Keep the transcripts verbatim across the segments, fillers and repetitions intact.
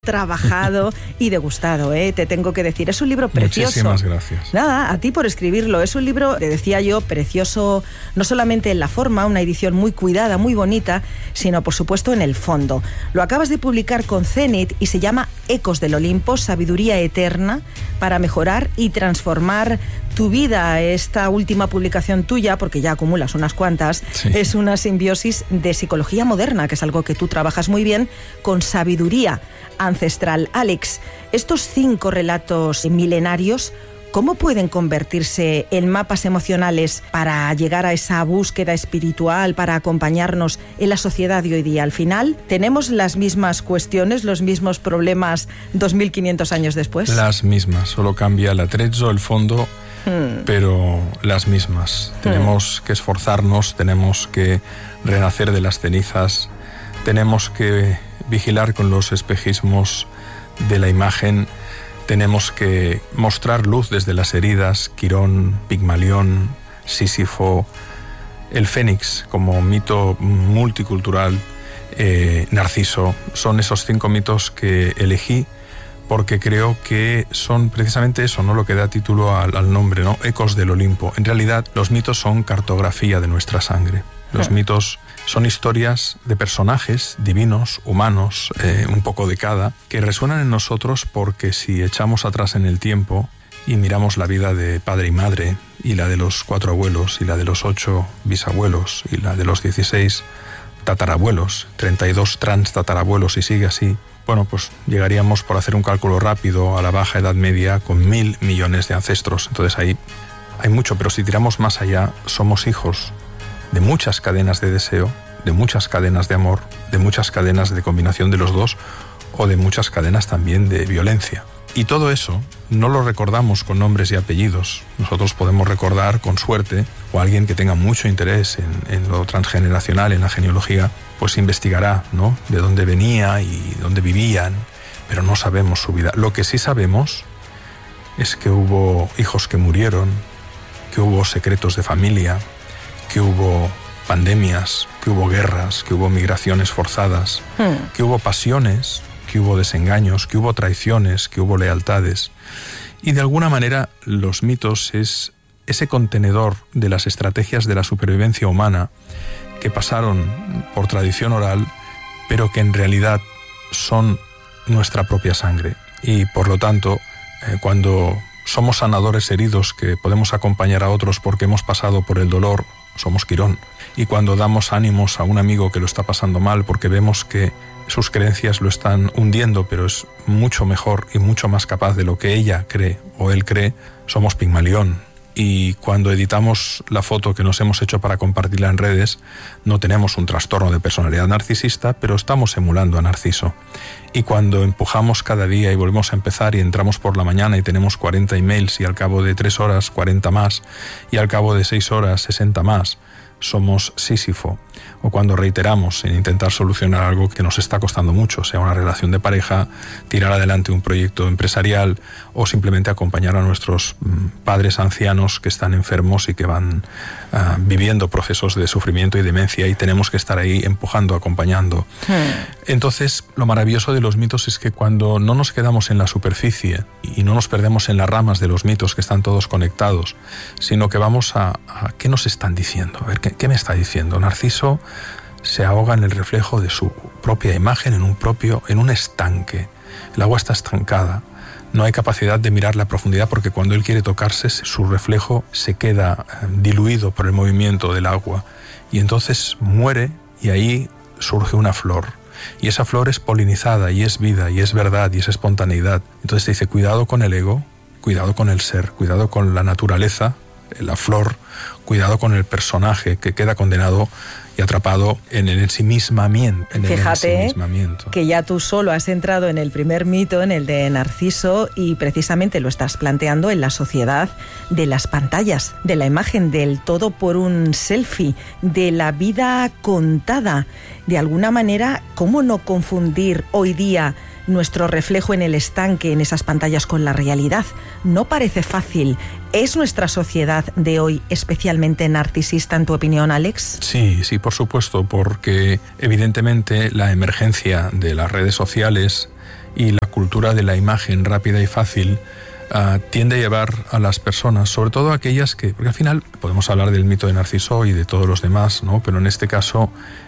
trabajado y degustado, ¿eh? Te tengo que decir, es un libro precioso. Muchísimas gracias. Nada, a ti por escribirlo. Es un libro, te decía yo, precioso, no solamente en la forma, una edición muy cuidada, muy bonita, sino por supuesto en el fondo. Lo acabas de publicar con Zenit y se llama Ecos del Olimpo, sabiduría eterna para mejorar y transformar tu vida. Esta última publicación tuya, porque ya acumulas unas cuantas, sí. es una simbiosis de psicología moderna, que es algo que tú trabajas muy bien, con sabiduría ancestral. Alex, estos cinco relatos milenarios, ¿cómo pueden convertirse en mapas emocionales para llegar a esa búsqueda espiritual, para acompañarnos en la sociedad de hoy día? Al final, ¿tenemos las mismas cuestiones, los mismos problemas dos mil quinientos años después? Las mismas, solo cambia el atrezzo, el fondo, hmm. pero las mismas. Hmm. Tenemos que esforzarnos, tenemos que renacer de las cenizas, tenemos que vigilar con los espejismos de la imagen, tenemos que mostrar luz desde las heridas, Quirón, Pigmalión, Sísifo, el Fénix como mito multicultural, eh, Narciso. Son esos cinco mitos que elegí porque creo que son precisamente eso, ¿no? Lo que da título al, al nombre, ¿no? Ecos del Olimpo. En realidad, los mitos son cartografía de nuestra sangre. Los sí. mitos son historias de personajes divinos, humanos, eh, un poco de cada, que resuenan en nosotros porque si echamos atrás en el tiempo y miramos la vida de padre y madre, y la de los cuatro abuelos, y la de los ocho bisabuelos, y la de los dieciséis tatarabuelos, treinta y dos transtatarabuelos, y sigue así, bueno, pues llegaríamos, por hacer un cálculo rápido, a la Baja Edad Media con mil millones de ancestros. Entonces ahí hay mucho, pero si tiramos más allá, somos hijos de muchas cadenas de deseo, de muchas cadenas de amor, de muchas cadenas de combinación de los dos, o de muchas cadenas también de violencia. Y todo eso no lo recordamos con nombres y apellidos. Nosotros podemos recordar, con suerte, o alguien que tenga mucho interés en, en lo transgeneracional, en la genealogía, pues investigará, ¿no?, de dónde venía y dónde vivían, pero no sabemos su vida. Lo que sí sabemos es que hubo hijos que murieron, que hubo secretos de familia, que hubo pandemias, que hubo guerras, que hubo migraciones forzadas, hmm. que hubo pasiones, que hubo desengaños, que hubo traiciones, que hubo lealtades. Y de alguna manera los mitos es ese contenedor de las estrategias de la supervivencia humana que pasaron por tradición oral, pero que en realidad son nuestra propia sangre. Y por lo tanto, eh, cuando somos sanadores heridos que podemos acompañar a otros porque hemos pasado por el dolor, somos Quirón. Y cuando damos ánimos a un amigo que lo está pasando mal porque vemos que sus creencias lo están hundiendo, pero es mucho mejor y mucho más capaz de lo que ella cree o él cree, somos Pigmalión. Y cuando editamos la foto que nos hemos hecho para compartirla en redes, no tenemos un trastorno de personalidad narcisista, pero estamos emulando a Narciso. Y cuando empujamos cada día y volvemos a empezar y entramos por la mañana y tenemos cuarenta emails y al cabo de tres horas cuarenta más y al cabo de seis horas sesenta más, somos Sísifo. O cuando reiteramos en intentar solucionar algo que nos está costando mucho, sea una relación de pareja, tirar adelante un proyecto empresarial o simplemente acompañar a nuestros mm, padres ancianos que están enfermos y que van uh, viviendo procesos de sufrimiento y demencia y tenemos que estar ahí empujando, acompañando. Hmm. Entonces, lo maravilloso de los mitos es que cuando no nos quedamos en la superficie y no nos perdemos en las ramas de los mitos que están todos conectados, sino que vamos a, a ¿qué nos están diciendo? A ver, ¿qué, qué me está diciendo? Narciso se ahoga en el reflejo de su propia imagen en un propio, en un estanque. El agua está estancada. No hay capacidad de mirar la profundidad porque cuando él quiere tocarse, su reflejo se queda diluido por el movimiento del agua. Y entonces muere y ahí surge una flor. Y esa flor es polinizada y es vida y es verdad y es espontaneidad. Entonces te dice, cuidado con el ego, cuidado con el ser, cuidado con la naturaleza, la flor, cuidado con el personaje que queda condenado y atrapado en el ensimismamiento. En Fíjate el ensimismamiento. Que ya tú solo has entrado en el primer mito, en el de Narciso, y precisamente lo estás planteando en la sociedad de las pantallas, de la imagen, del todo por un selfie, de la vida contada. De alguna manera, ¿cómo no confundir hoy día nuestro reflejo en el estanque, en esas pantallas, con la realidad? No parece fácil. ¿Es nuestra sociedad de hoy especialmente narcisista, en tu opinión, Alex? Sí, sí, por supuesto, porque evidentemente la emergencia de las redes sociales y la cultura de la imagen rápida y fácil uh, tiende a llevar a las personas, sobre todo aquellas que, porque al final podemos hablar del mito de Narciso y de todos los demás, ¿no? Pero en este caso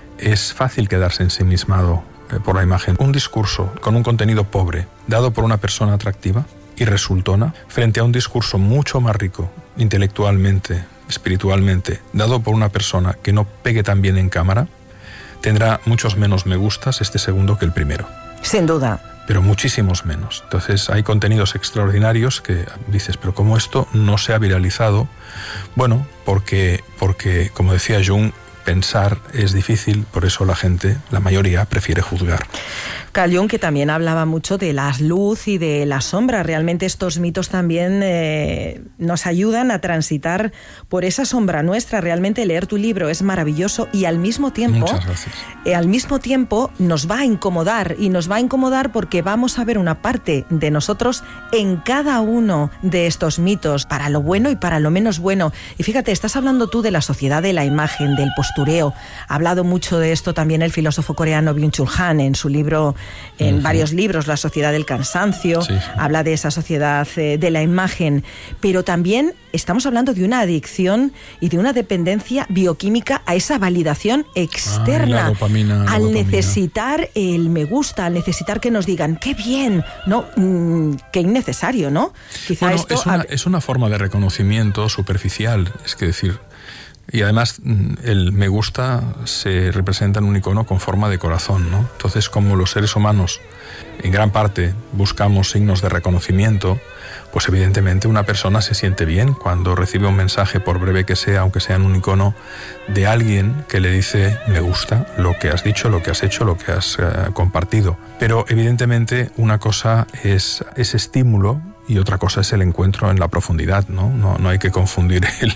es fácil quedarse ensimismado eh, por la imagen. Un discurso con un contenido pobre, dado por una persona atractiva y resultona, frente a un discurso mucho más rico, intelectualmente, espiritualmente, dado por una persona que no pegue tan bien en cámara, tendrá muchos menos me gustas este segundo que el primero. Sin duda. Pero muchísimos menos. Entonces hay contenidos extraordinarios que dices, pero ¿cómo esto no se ha viralizado? Bueno, porque, porque como decía Jung, pensar es difícil, por eso la gente, la mayoría, prefiere juzgar. Carl Jung, que también hablaba mucho de la luz y de la sombra. Realmente estos mitos también eh, nos ayudan a transitar por esa sombra nuestra. Realmente leer tu libro es maravilloso y al mismo tiempo, Muchas gracias. Eh, al mismo tiempo nos va a incomodar, y nos va a incomodar porque vamos a ver una parte de nosotros en cada uno de estos mitos, para lo bueno y para lo menos bueno. Y fíjate, estás hablando tú de la sociedad de la imagen, del postureo. Ha hablado mucho de esto también el filósofo coreano Byung-Chul Han en su libro, en uh-huh. varios libros, La sociedad del cansancio, sí, sí. habla de esa sociedad eh, de la imagen, pero también estamos hablando de una adicción y de una dependencia bioquímica a esa validación externa, ah, dopamina, al dopamina. necesitar el me gusta, al necesitar que nos digan qué bien, no, mm, qué innecesario, ¿no? Quizá bueno, esto es una, es una forma de reconocimiento superficial, es que decir. Y además el me gusta se representa en un icono con forma de corazón, ¿no? Entonces, como los seres humanos en gran parte buscamos signos de reconocimiento, pues evidentemente una persona se siente bien cuando recibe un mensaje, por breve que sea, aunque sea en un icono, de alguien que le dice me gusta lo que has dicho, lo que has hecho, lo que has eh, compartido. Pero evidentemente una cosa es ese estímulo y otra cosa es el encuentro en la profundidad, ¿no? No, no hay que confundir el,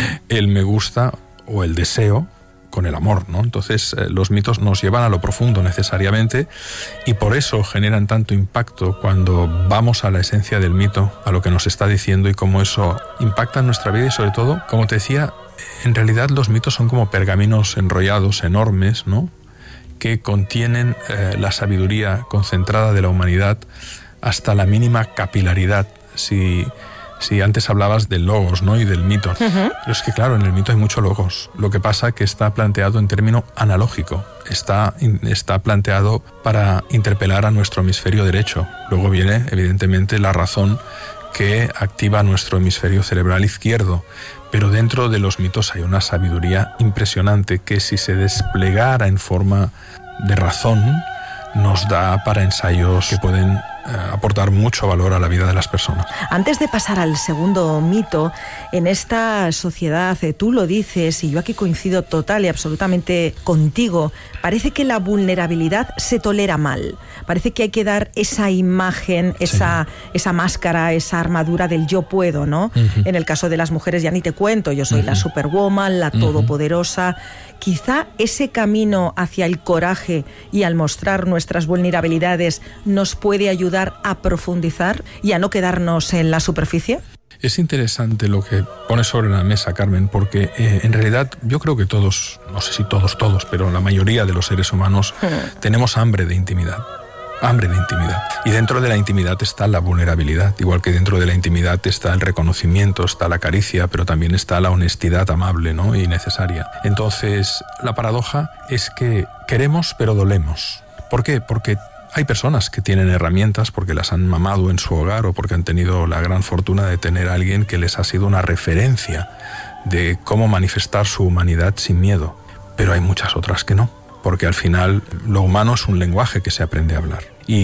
el me gusta o el deseo con el amor, ¿no? Entonces eh, los mitos nos llevan a lo profundo necesariamente y por eso generan tanto impacto cuando vamos a la esencia del mito, a lo que nos está diciendo y cómo eso impacta en nuestra vida y sobre todo, como te decía, en realidad los mitos son como pergaminos enrollados enormes, ¿no? Que contienen eh, la sabiduría concentrada de la humanidad hasta la mínima capilaridad. Si, si antes hablabas del logos, ¿no? Y del mito. Uh-huh. Pero es que claro, en el mito hay mucho logos. Lo que pasa es que está planteado en término analógico. Está, está planteado para interpelar a nuestro hemisferio derecho. Luego viene, evidentemente, la razón que activa nuestro hemisferio cerebral izquierdo. Pero dentro de los mitos hay una sabiduría impresionante que si se desplegara en forma de razón, nos da para ensayos que pueden eh, aportar mucho valor a la vida de las personas. Antes de pasar al segundo mito, en esta sociedad, eh, tú lo dices, y yo aquí coincido total y absolutamente contigo, parece que la vulnerabilidad se tolera mal. Parece que hay que dar esa imagen, esa, sí. esa máscara, esa armadura del yo puedo, ¿no? Uh-huh. En el caso de las mujeres ya ni te cuento, yo soy uh-huh. la superwoman, la uh-huh. todopoderosa. Quizá ese camino hacia el coraje y al mostrar nuestras vulnerabilidades nos puede ayudar a profundizar y a no quedarnos en la superficie. Es interesante lo que pones sobre la mesa, Carmen, porque eh, en realidad yo creo que todos, no sé si todos, todos, pero la mayoría de los seres humanos hmm. tenemos hambre de intimidad. Hambre de intimidad. Y dentro de la intimidad está la vulnerabilidad, igual que dentro de la intimidad está el reconocimiento, está la caricia, pero también está la honestidad amable, ¿no? Y necesaria. Entonces, la paradoja es que queremos pero dolemos. ¿Por qué? Porque hay personas que tienen herramientas porque las han mamado en su hogar o porque han tenido la gran fortuna de tener a alguien que les ha sido una referencia de cómo manifestar su humanidad sin miedo. Pero hay muchas otras que no. Porque al final lo humano es un lenguaje que se aprende a hablar.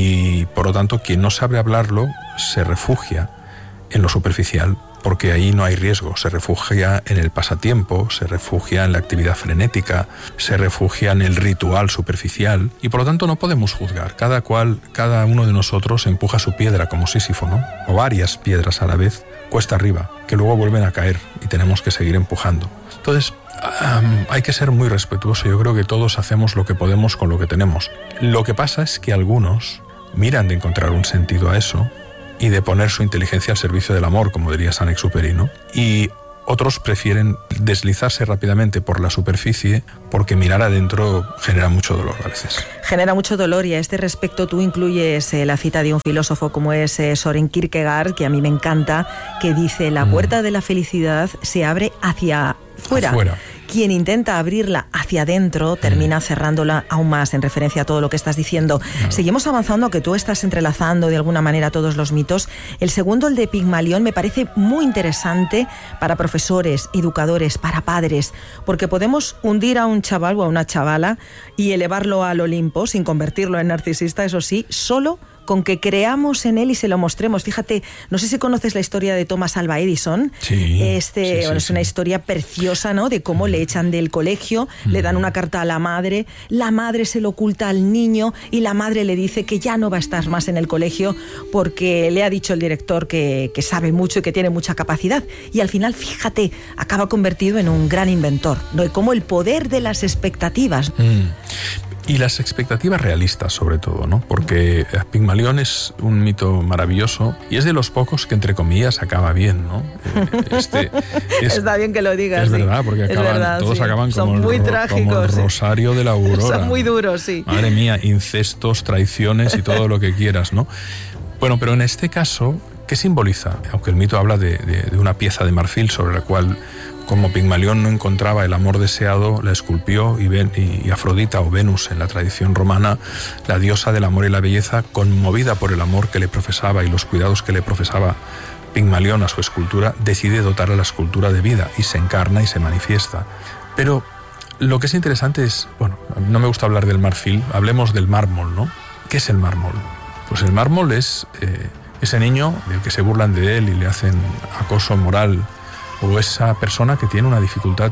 Y por lo tanto, quien no sabe hablarlo se refugia en lo superficial, porque ahí no hay riesgo. Se refugia en el pasatiempo, se refugia en la actividad frenética, se refugia en el ritual superficial. Y por lo tanto no podemos juzgar. Cada cual, cada uno de nosotros empuja su piedra como Sísifo, ¿no? O varias piedras a la vez, cuesta arriba, que luego vuelven a caer y tenemos que seguir empujando. Entonces, Um, hay que ser muy respetuoso. Yo creo que todos hacemos lo que podemos con lo que tenemos. Lo que pasa es que algunos miran de encontrar un sentido a eso y de poner su inteligencia al servicio del amor, como diría Saint-Exupéry, ¿no? Y Otros prefieren deslizarse rápidamente por la superficie porque mirar adentro genera mucho dolor a veces. Genera mucho dolor, y a este respecto tú incluyes eh, la cita de un filósofo como es eh, Søren Kierkegaard, que a mí me encanta, que dice: la puerta mm. de la felicidad se abre hacia fuera. Afuera. Quien intenta abrirla hacia adentro termina mm. cerrándola aún más, en referencia a todo lo que estás diciendo. No. Seguimos avanzando, que tú estás entrelazando de alguna manera todos los mitos. El segundo, el de Pigmalión, me parece muy interesante para profesores, educadores, para padres, porque podemos hundir a un chaval o a una chavala y elevarlo al Olimpo sin convertirlo en narcisista, eso sí, solo con que creamos en él y se lo mostremos. Fíjate, no sé si conoces la historia de Thomas Alva Edison. Sí, este, sí, sí, bueno, es sí. una historia preciosa, ¿no? De cómo mm. le echan del colegio, mm. le dan una carta a la madre, la madre se lo oculta al niño y la madre le dice que ya no va a estar más en el colegio porque le ha dicho el director que, que sabe mucho y que tiene mucha capacidad. Y al final, fíjate, acaba convertido en un gran inventor, ¿no? Y como el poder de las expectativas. Mm. Y las expectativas realistas, sobre todo, ¿no? Porque Pigmalión es un mito maravilloso y es de los pocos que, entre comillas, acaba bien, ¿no? Este, es, Está bien que lo digas. Es sí. verdad, porque acaban, verdad, todos sí. acaban como, Son muy el, trágicos, como el sí. rosario de la aurora. Son muy duros, sí. Madre mía, incestos, traiciones y todo lo que quieras, ¿no? Bueno, pero en este caso, ¿qué simboliza? Aunque el mito habla de, de, de una pieza de marfil sobre la cual, como Pigmalión no encontraba el amor deseado, la esculpió, y, Ven, y Afrodita, o Venus en la tradición romana, la diosa del amor y la belleza, conmovida por el amor que le profesaba y los cuidados que le profesaba Pigmalión a su escultura, decide dotar a la escultura de vida y se encarna y se manifiesta. Pero lo que es interesante es, bueno, no me gusta hablar del marfil, hablemos del mármol, ¿no? ¿Qué es el mármol? Pues el mármol es eh, ese niño del que se burlan de él y le hacen acoso moral, o esa persona que tiene una dificultad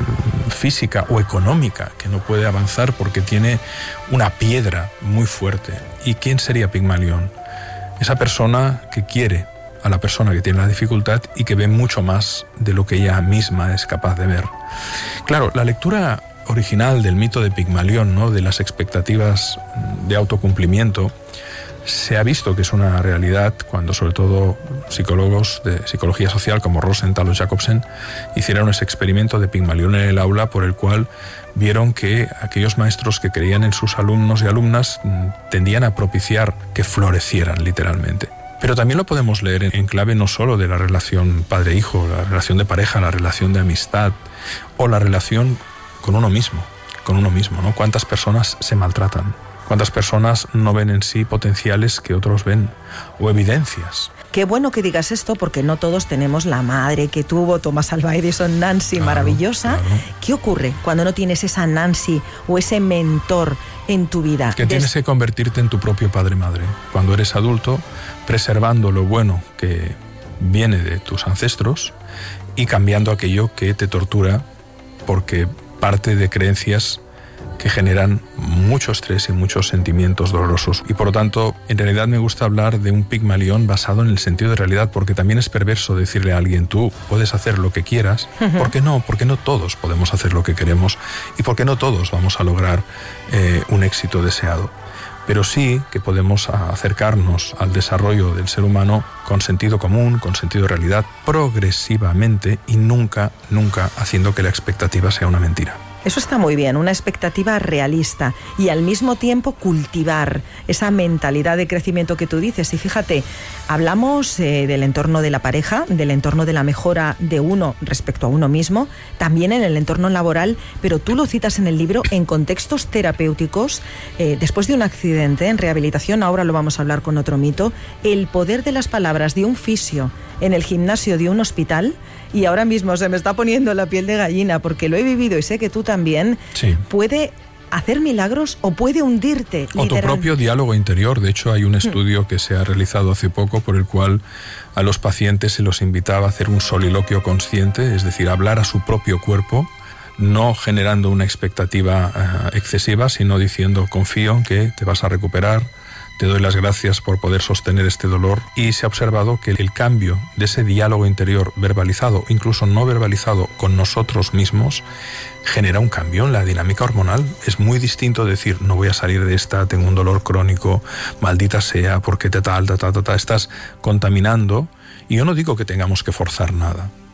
física o económica, que no puede avanzar porque tiene una piedra muy fuerte. ¿Y quién sería Pigmalión? Esa persona que quiere a la persona que tiene la dificultad y que ve mucho más de lo que ella misma es capaz de ver. Claro, la lectura original del mito de Pigmalión, ¿no?, de las expectativas de autocumplimiento, se ha visto que es una realidad cuando, sobre todo, psicólogos de psicología social como Rosenthal o Jacobsen hicieron ese experimento de Pigmalión en el aula, por el cual vieron que aquellos maestros que creían en sus alumnos y alumnas tendían a propiciar que florecieran literalmente. Pero también lo podemos leer en clave no solo de la relación padre-hijo, la relación de pareja, la relación de amistad o la relación con uno mismo, con uno mismo, ¿no? ¿Cuántas personas se maltratan? ¿Cuántas personas no ven en sí potenciales que otros ven? O evidencias. Qué bueno que digas esto, porque no todos tenemos la madre que tuvo Thomas Alva Edison, Nancy, claro, maravillosa. Claro. ¿Qué ocurre cuando no tienes esa Nancy o ese mentor en tu vida? Que tienes Des... que convertirte en tu propio padre-madre. Cuando eres adulto, preservando lo bueno que viene de tus ancestros y cambiando aquello que te tortura porque parte de creencias que generan mucho estrés y muchos sentimientos dolorosos. Y por lo tanto, en realidad me gusta hablar de un Pigmalión basado en el sentido de realidad, porque también es perverso decirle a alguien: tú puedes hacer lo que quieras. Uh-huh. ¿Por qué no? Porque no todos podemos hacer lo que queremos y porque no todos vamos a lograr eh, un éxito deseado. Pero sí que podemos acercarnos al desarrollo del ser humano con sentido común, con sentido de realidad, progresivamente y nunca, nunca haciendo que la expectativa sea una mentira. Eso está muy bien, una expectativa realista y al mismo tiempo cultivar esa mentalidad de crecimiento que tú dices. Y fíjate, hablamos eh, del entorno de la pareja, del entorno de la mejora de uno respecto a uno mismo, también en el entorno laboral, pero tú lo citas en el libro en contextos terapéuticos, eh, después de un accidente, en rehabilitación, ahora lo vamos a hablar con otro mito, el poder de las palabras de un fisio en el gimnasio de un hospital. Y ahora mismo se me está poniendo la piel de gallina porque lo he vivido y sé que tú también. Sí. Puede hacer milagros o puede hundirte. O literal. Tu propio diálogo interior. De hecho, hay un estudio mm. que se ha realizado hace poco por el cual a los pacientes se los invitaba a hacer un soliloquio consciente, es decir, hablar a su propio cuerpo, no generando una expectativa uh, excesiva, sino diciendo: confío en que te vas a recuperar, te doy las gracias por poder sostener este dolor. Y se ha observado que el cambio de ese diálogo interior verbalizado, incluso no verbalizado, con nosotros mismos, genera un cambio en la dinámica hormonal. Es muy distinto decir: no voy a salir de esta, tengo un dolor crónico, maldita sea, porque te tal, ta, ta, ta, ta. Estás contaminando. Y yo no digo que tengamos que forzar nada.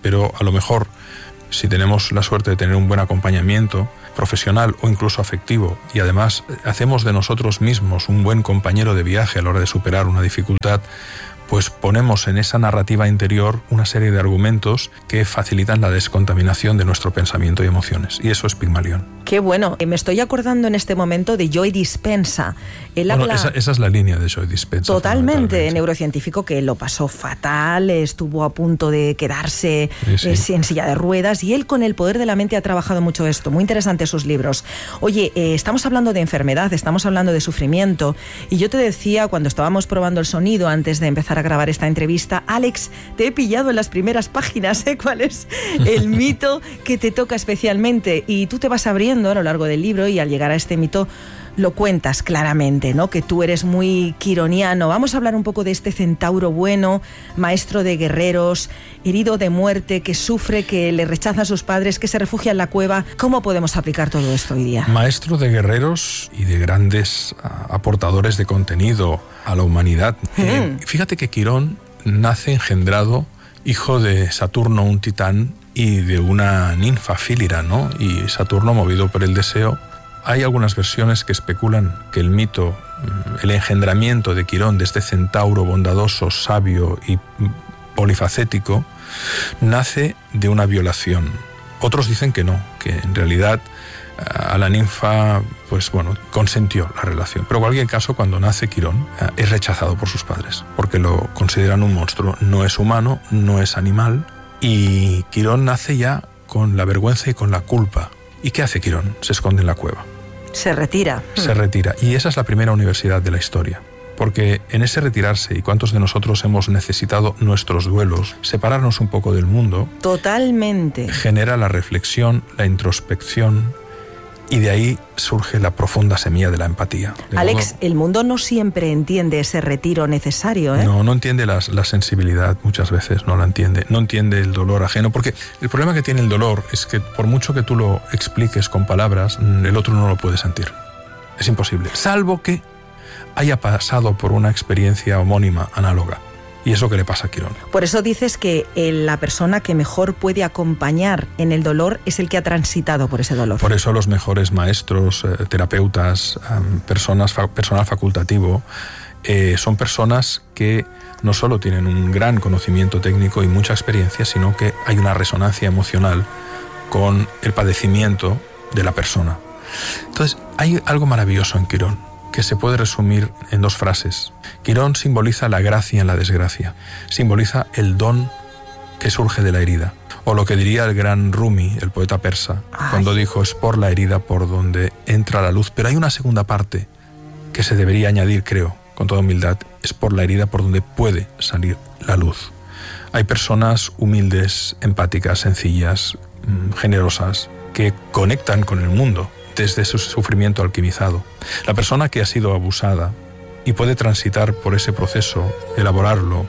pero a lo mejor, si tenemos la suerte de tener un buen acompañamiento profesional o incluso afectivo, y además hacemos de nosotros mismos un buen compañero de viaje a la hora de superar una dificultad, pues ponemos en esa narrativa interior una serie de argumentos que facilitan la descontaminación de nuestro pensamiento y emociones. Y eso es Pigmalión. Qué bueno. Me estoy acordando en este momento de Joe Dispenza. Él bueno, habla... esa, esa es la línea de Joe Dispenza. Totalmente, neurocientífico que lo pasó fatal, estuvo a punto de quedarse sí, sí. en silla de ruedas, y él con el poder de la mente ha trabajado mucho esto. Muy interesante sus libros. Oye, eh, estamos hablando de enfermedad, estamos hablando de sufrimiento, y yo te decía cuando estábamos probando el sonido antes de empezar a grabar esta entrevista, Alex, te he pillado en las primeras páginas, ¿eh? ¿Cuál es el mito que te toca especialmente? Y tú te vas abriendo a lo largo del libro, y al llegar a este mito lo cuentas claramente, ¿no? Que tú eres muy quironiano. Vamos a hablar un poco de este centauro bueno, maestro de guerreros, herido de muerte, que sufre, que le rechazan a sus padres, que se refugia en la cueva. ¿Cómo podemos aplicar todo esto hoy día? Maestro de guerreros y de grandes aportadores de contenido a la humanidad. Mm. Eh, fíjate que Quirón nace engendrado, hijo de Saturno, un titán, y de una ninfa, Fílira, ¿no? Y Saturno, movido por el deseo. Hay algunas versiones que especulan que el mito, el engendramiento de Quirón, de este centauro bondadoso, sabio y polifacético, nace de una violación. Otros dicen que no, que en realidad a la ninfa, pues bueno, consentió la relación. Pero en cualquier caso, cuando nace Quirón, es rechazado por sus padres, porque lo consideran un monstruo. No es humano, no es animal, y Quirón nace ya con la vergüenza y con la culpa. ¿Y qué hace Quirón? Se esconde en la cueva. Se retira. Se retira. Y esa es la primera universidad de la historia. Porque en ese retirarse, y cuántos de nosotros hemos necesitado nuestros duelos, separarnos un poco del mundo. Totalmente. Genera la reflexión, la introspección, y de ahí surge la profunda semilla de la empatía. De Alex, modo... el mundo no siempre entiende ese retiro necesario, ¿eh? No, no entiende la, la sensibilidad, muchas veces no la entiende. No entiende el dolor ajeno, porque el problema que tiene el dolor es que por mucho que tú lo expliques con palabras, el otro no lo puede sentir. Es imposible, salvo que haya pasado por una experiencia homónima, análoga. Y eso que le pasa a Quirón. Por eso dices que la persona que mejor puede acompañar en el dolor es el que ha transitado por ese dolor. Por eso los mejores maestros, eh, terapeutas, um, personas, fa personal facultativo, eh, son personas que no solo tienen un gran conocimiento técnico y mucha experiencia, sino que hay una resonancia emocional con el padecimiento de la persona. Entonces, hay algo maravilloso en Quirón, que se puede resumir en dos frases. Quirón simboliza la gracia en la desgracia, simboliza el don que surge de la herida. O lo que diría el gran Rumi, el poeta persa, Ay. cuando dijo, es por la herida por donde entra la luz. Pero hay una segunda parte que se debería añadir, creo, con toda humildad, es por la herida por donde puede salir la luz. Hay personas humildes, empáticas, sencillas, generosas, que conectan con el mundo desde su sufrimiento alquimizado. La persona que ha sido abusada y puede transitar por ese proceso, elaborarlo,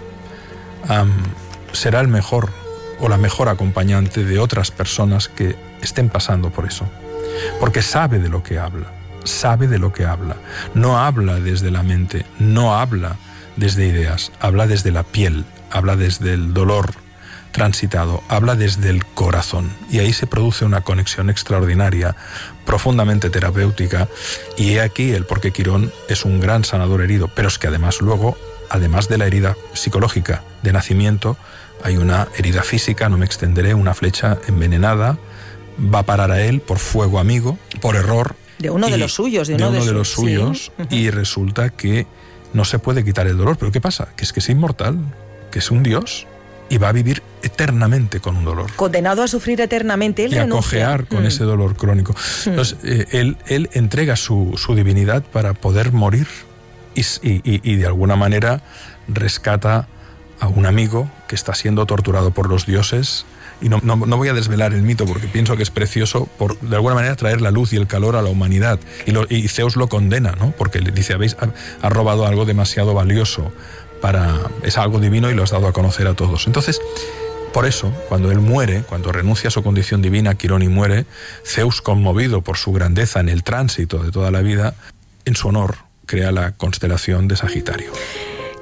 um, será el mejor o la mejor acompañante de otras personas que estén pasando por eso. Porque sabe de lo que habla, sabe de lo que habla. No habla desde la mente, no habla desde ideas, habla desde la piel, habla desde el dolor transitado, habla desde el corazón, y ahí se produce una conexión extraordinaria, profundamente terapéutica, y he aquí el por qué Quirón es un gran sanador herido, pero es que además luego, además de la herida psicológica de nacimiento, hay una herida física, no me extenderé, una flecha envenenada, va a parar a él por fuego amigo, por error. De uno y, de los suyos. De de uno uno de, de su... los suyos, sí. Y resulta que no se puede quitar el dolor. ¿Pero qué pasa? Que es que es inmortal, que es un dios, y va a vivir eternamente con un dolor. Condenado a sufrir eternamente. Él y a renuncia. cojear con mm. ese dolor crónico. Mm. Entonces, eh, él, él entrega su, su divinidad para poder morir y, y, y de alguna manera rescata a un amigo que está siendo torturado por los dioses. Y no, no, no voy a desvelar el mito porque pienso que es precioso por, de alguna manera, traer la luz y el calor a la humanidad. Y, lo, y Zeus lo condena, ¿no? Porque le dice, habéis ha, ha robado algo demasiado valioso, para, es algo divino y lo has dado a conocer a todos. Entonces, por eso, cuando él muere, cuando renuncia a su condición divina, Quirón, y muere, Zeus, conmovido por su grandeza en el tránsito de toda la vida, en su honor crea la constelación de Sagitario.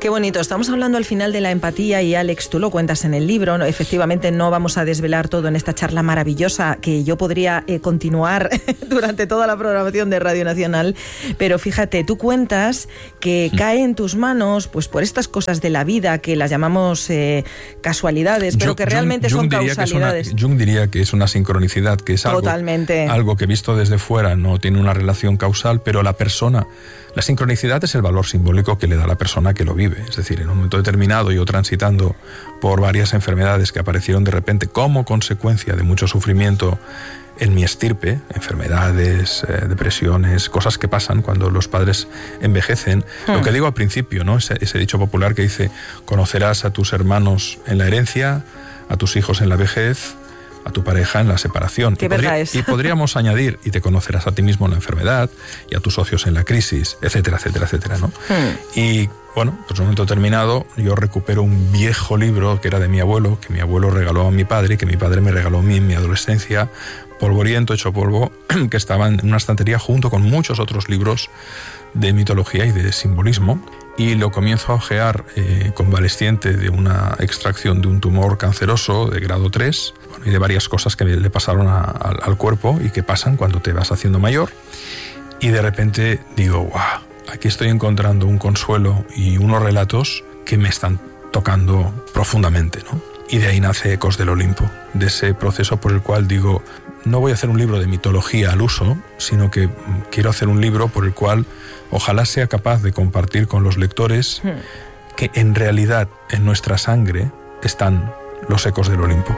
Qué bonito. Estamos hablando al final de la empatía y, Alex, tú lo cuentas en el libro, ¿no? Efectivamente, no vamos a desvelar todo en esta charla maravillosa que yo podría eh, continuar durante toda la programación de Radio Nacional, pero fíjate, tú cuentas que cae en tus manos pues por estas cosas de la vida que las llamamos eh, casualidades, pero Jung, que realmente Jung, son Jung causalidades. Una, Jung diría que es una sincronicidad, que es algo, Totalmente. algo que visto desde fuera no tiene una relación causal, pero la persona... La sincronicidad es el valor simbólico que le da la persona que lo vive. Es decir, en un momento determinado, yo transitando por varias enfermedades que aparecieron de repente como consecuencia de mucho sufrimiento en mi estirpe, enfermedades, eh, depresiones, cosas que pasan cuando los padres envejecen. Hmm. Lo que digo al principio, ¿no? Ese, ese dicho popular que dice, conocerás a tus hermanos en la herencia, a tus hijos en la vejez, a tu pareja en la separación. Qué y, podría, es. y podríamos añadir, y te conocerás a ti mismo en la enfermedad, y a tus socios en la crisis, etcétera, etcétera, etcétera, ¿no? Hmm. Y bueno, pues en un momento determinado yo recupero un viejo libro que era de mi abuelo, que mi abuelo regaló a mi padre, que mi padre me regaló a mí en mi adolescencia, polvoriento, hecho polvo, que estaba en una estantería junto con muchos otros libros de mitología y de simbolismo. Y lo comienzo a ojear eh, convaleciente de una extracción de un tumor canceroso de grado tres, bueno, y de varias cosas que le pasaron a, a, al cuerpo y que pasan cuando te vas haciendo mayor. Y de repente digo, wow, aquí estoy encontrando un consuelo y unos relatos que me están tocando profundamente, ¿no? Y de ahí nace Ecos del Olimpo, de ese proceso por el cual digo, no voy a hacer un libro de mitología al uso, sino que quiero hacer un libro por el cual ojalá sea capaz de compartir con los lectores que en realidad en nuestra sangre están los ecos del Olimpo.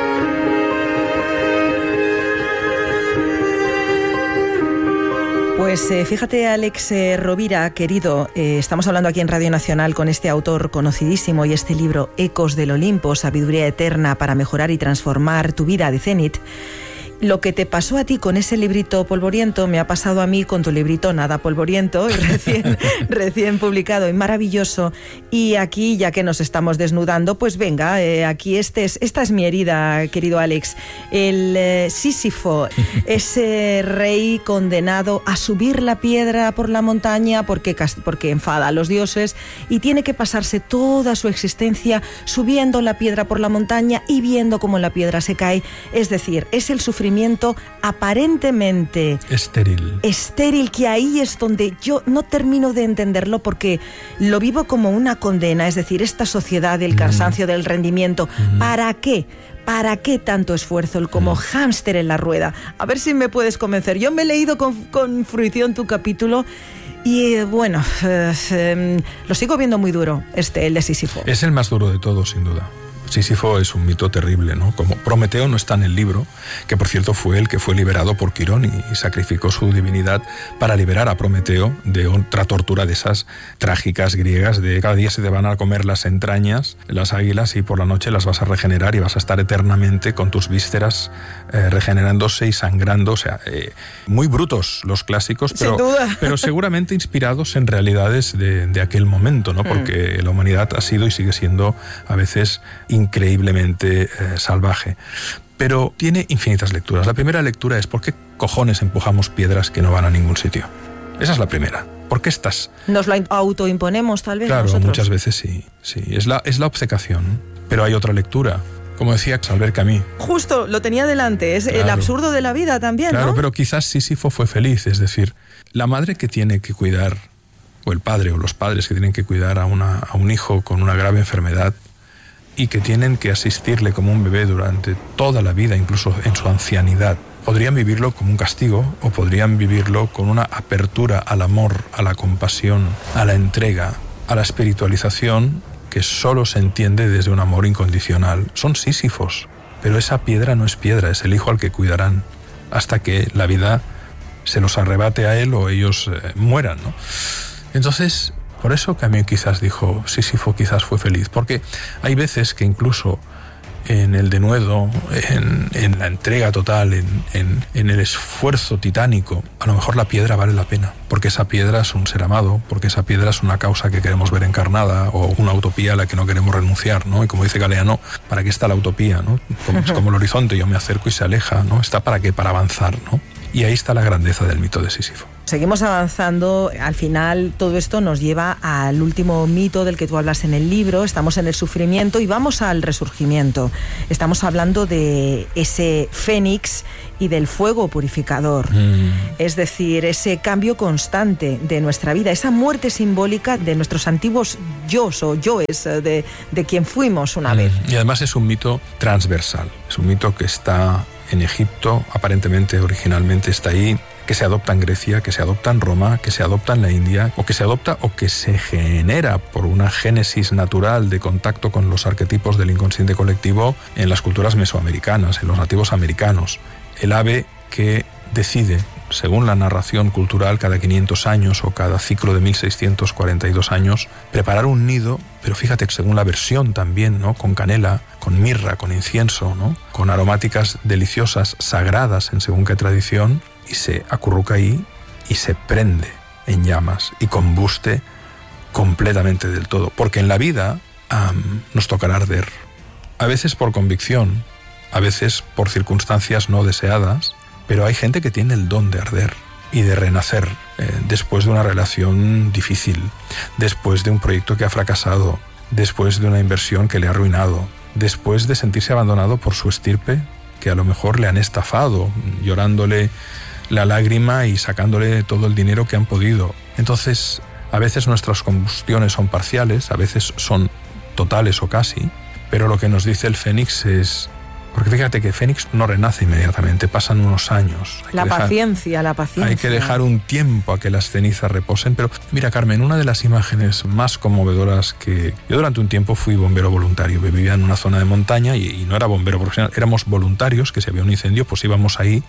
Pues eh, fíjate, Alex eh, Rovira, querido, eh, estamos hablando aquí en Radio Nacional con este autor conocidísimo y este libro Ecos del Olimpo, Sabiduría Eterna para mejorar y transformar tu vida, de Zenit. Lo que te pasó a ti con ese librito polvoriento me ha pasado a mí con tu librito Nada Polvoriento, recién, recién publicado y maravilloso. Y aquí, ya que nos estamos desnudando, pues venga, eh, aquí este es, esta es mi herida, querido Alex. El eh, Sísifo, ese rey condenado a subir la piedra por la montaña porque, porque enfada a los dioses y tiene que pasarse toda su existencia subiendo la piedra por la montaña y viendo cómo la piedra se cae. Es decir, es el sufrimiento aparentemente estéril. Estéril, que ahí es donde yo no termino de entenderlo porque lo vivo como una condena, es decir, esta sociedad del cansancio, mm. del rendimiento. Mm. ¿Para qué? ¿Para qué tanto esfuerzo? El como mm. hámster en la rueda. A ver si me puedes convencer. Yo me he leído con, con fruición tu capítulo y eh, bueno, eh, eh, lo sigo viendo muy duro, este, el de Sísifo. Es el más duro de todos, sin duda. Sísifo es un mito terrible, ¿no? Como Prometeo no está en el libro, que por cierto fue el que fue liberado por Quirón y, y sacrificó su divinidad para liberar a Prometeo de otra tortura de esas trágicas griegas de cada día se te van a comer las entrañas, las águilas, y por la noche las vas a regenerar y vas a estar eternamente con tus vísceras eh, regenerándose y sangrando. O sea, eh, muy brutos los clásicos, pero, sin duda. pero seguramente inspirados en realidades de, de aquel momento, ¿no? Porque mm. la humanidad ha sido y sigue siendo a veces increíblemente eh, salvaje. Pero tiene infinitas lecturas. La primera lectura es ¿por qué cojones empujamos piedras que no van a ningún sitio? Esa es la primera. ¿Por qué estás? Nos lo autoimponemos tal vez. Claro, nosotros. Muchas veces sí, sí. Es la, es la obcecación. Pero hay otra lectura. Como decía Albert Camus. Justo, lo tenía delante. Es claro. El absurdo de la vida también, claro, ¿no? Pero quizás Sísifo fue feliz. Es decir, la madre que tiene que cuidar, o el padre o los padres que tienen que cuidar a, una, a un hijo con una grave enfermedad, y que tienen que asistirle como un bebé durante toda la vida, incluso en su ancianidad. Podrían vivirlo como un castigo o podrían vivirlo con una apertura al amor, a la compasión, a la entrega, a la espiritualización que solo se entiende desde un amor incondicional. Son Sísifos, pero esa piedra no es piedra, es el hijo al que cuidarán hasta que la vida se los arrebate a él o ellos eh, mueran, ¿no? Entonces, por eso Camus quizás dijo, Sísifo quizás fue feliz, porque hay veces que incluso en el denuedo, en, en la entrega total, en, en, en el esfuerzo titánico, a lo mejor la piedra vale la pena, porque esa piedra es un ser amado, porque esa piedra es una causa que queremos ver encarnada o una utopía a la que no queremos renunciar, ¿no? Y como dice Galeano, ¿para qué está la utopía, no? Como, es como el horizonte, yo me acerco y se aleja, ¿no? ¿Está para qué? Para avanzar, ¿no? Y ahí está la grandeza del mito de Sísifo. Seguimos avanzando. Al final todo esto nos lleva al último mito del que tú hablas en el libro. Estamos en el sufrimiento y vamos al resurgimiento. Estamos hablando de ese fénix y del fuego purificador. Mm. Es decir, ese cambio constante de nuestra vida, esa muerte simbólica de nuestros antiguos yos o yoes, de, de quien fuimos una mm. vez. Y además es un mito transversal. Es un mito que está en Egipto, aparentemente originalmente está ahí, que se adopta en Grecia, que se adopta en Roma, que se adopta en la India, o que se adopta o que se genera por una génesis natural de contacto con los arquetipos del inconsciente colectivo en las culturas mesoamericanas, en los nativos americanos. El ave que decide, según la narración cultural, cada quinientos años o cada ciclo de mil seiscientos cuarenta y dos años, preparar un nido, pero fíjate que según la versión también, ¿no? Con canela, con mirra, con incienso, ¿no? Con aromáticas deliciosas, sagradas en según qué tradición, y se acurruca ahí y se prende en llamas y combuste completamente del todo. Porque en la vida um, nos tocará arder, a veces por convicción, a veces por circunstancias no deseadas, pero hay gente que tiene el don de arder y de renacer eh, después de una relación difícil, después de un proyecto que ha fracasado, después de una inversión que le ha arruinado, después de sentirse abandonado por su estirpe, que a lo mejor le han estafado, llorándole la lágrima y sacándole todo el dinero que han podido. Entonces, a veces nuestras combustiones son parciales, a veces son totales o casi, pero lo que nos dice el Fénix es... Porque fíjate que Fénix no renace inmediatamente, pasan unos años. La dejar, paciencia, la paciencia. Hay que dejar un tiempo a que las cenizas reposen. Pero mira, Carmen, una de las imágenes más conmovedoras que... Yo durante un tiempo fui bombero voluntario, vivía en una zona de montaña y, y no era bombero profesional, éramos voluntarios, que si había un incendio, pues íbamos ahí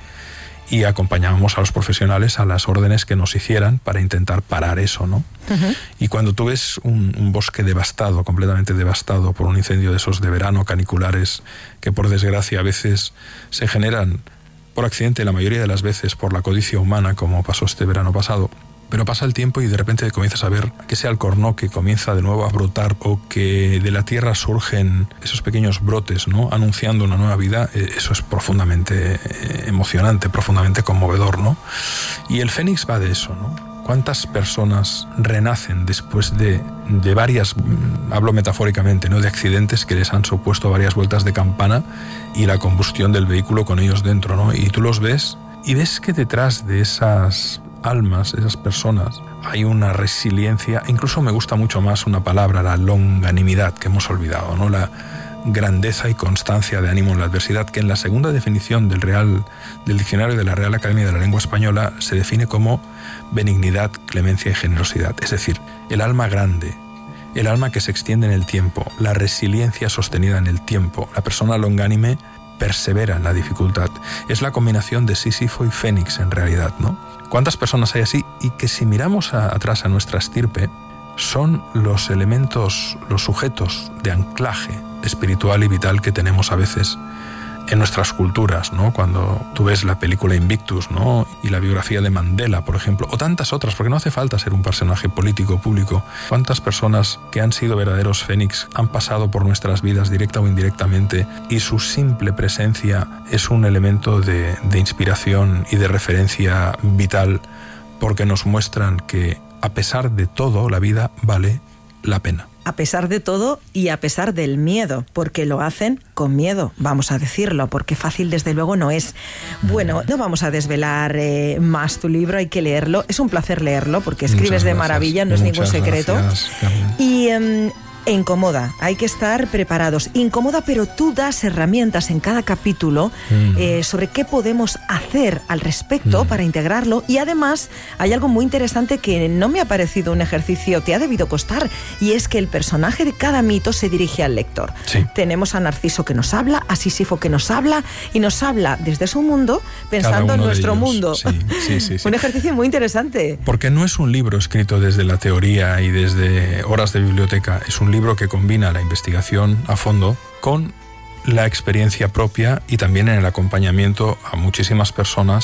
y acompañábamos a los profesionales a las órdenes que nos hicieran para intentar parar eso, ¿no? Uh-huh. Y cuando tú ves un, un bosque devastado, completamente devastado por un incendio de esos de verano, caniculares, que por desgracia a veces se generan por accidente, la mayoría de las veces por la codicia humana, como pasó este verano pasado, pero pasa el tiempo y de repente comienzas a ver que ese alcornoque que comienza de nuevo a brotar o que de la tierra surgen esos pequeños brotes, ¿no? Anunciando una nueva vida. Eso es profundamente emocionante, profundamente conmovedor, ¿no? Y el Fénix va de eso, ¿no? ¿Cuántas personas renacen después de, de varias, hablo metafóricamente, ¿no? De accidentes que les han supuesto varias vueltas de campana y la combustión del vehículo con ellos dentro, ¿no? Y tú los ves y ves que detrás de esas almas, esas personas, hay una resiliencia, incluso me gusta mucho más una palabra, la longanimidad, que hemos olvidado, ¿no? La grandeza y constancia de ánimo en la adversidad, que en la segunda definición del Real, del diccionario de la Real Academia de la Lengua Española se define como benignidad, clemencia y generosidad, es decir, el alma grande, el alma que se extiende en el tiempo, la resiliencia sostenida en el tiempo, la persona longánime persevera en la dificultad. Es la combinación de Sísifo y Fénix en realidad, ¿no? ¿Cuántas personas hay así? Y que si miramos a, atrás a nuestra estirpe, son los elementos, los sujetos de anclaje espiritual y vital que tenemos a veces en nuestras culturas, ¿no? Cuando tú ves la película Invictus, ¿no? Y la biografía de Mandela, por ejemplo, o tantas otras, porque no hace falta ser un personaje político público. ¿Cuántas personas que han sido verdaderos fénix han pasado por nuestras vidas directa o indirectamente y su simple presencia es un elemento de, de inspiración y de referencia vital porque nos muestran que a pesar de todo la vida vale la pena? A pesar de todo y a pesar del miedo, porque lo hacen con miedo, vamos a decirlo, porque fácil desde luego no es. Bueno, no vamos a desvelar eh, más tu libro, hay que leerlo. Es un placer leerlo porque escribes de maravilla, no es ningún secreto. Gracias, y um, e incomoda, hay que estar preparados. Incomoda, pero tú das herramientas en cada capítulo mm. eh, sobre qué podemos hacer al respecto mm. para integrarlo. Y además hay algo muy interesante que no me ha parecido un ejercicio, te ha debido costar, y es que el personaje de cada mito se dirige al lector. Sí. Tenemos a Narciso que nos habla, a Sísifo que nos habla, y nos habla desde su mundo, pensando en nuestro mundo. Sí, sí, sí, sí. Un ejercicio muy interesante. Porque no es un libro escrito desde la teoría y desde horas de biblioteca, es un libro que combina la investigación a fondo con la experiencia propia y también en el acompañamiento a muchísimas personas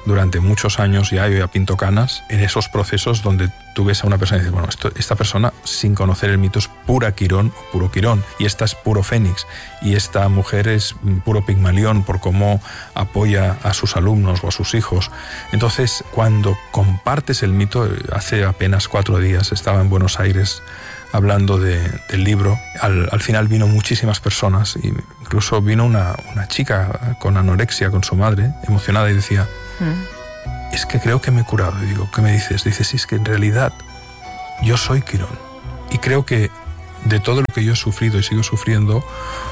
durante muchos años ya, yo ya pinto canas, en esos procesos donde tú ves a una persona y dices, bueno, esto, esta persona sin conocer el mito es pura Quirón o puro Quirón, y esta es puro Fénix, y esta mujer es puro Pigmalión por cómo apoya a sus alumnos o a sus hijos. Entonces, cuando compartes el mito, hace apenas cuatro días estaba en Buenos Aires hablando de, del libro, al, al final vino muchísimas personas, y incluso vino una, una chica con anorexia con su madre, emocionada, y decía, mm. es que creo que me he curado. Y digo, ¿qué me dices? Dice, sí, es que en realidad yo soy Quirón, y creo que de todo lo que yo he sufrido y sigo sufriendo,